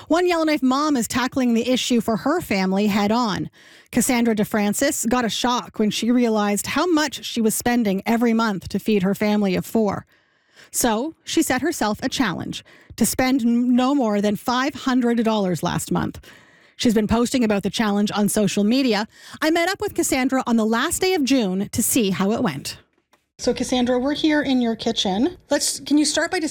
One Yellowknife mom is tackling the issue for her family head on. Cassandra DeFrancis got a shock when she realized how much she was spending every month to feed her family of 4. So she set herself a challenge to spend no more than $500 last month. She's been posting about the challenge on social media. I met up with Cassandra on the last day of June to see how it went. So Cassandra, we're here in your kitchen. Can you start by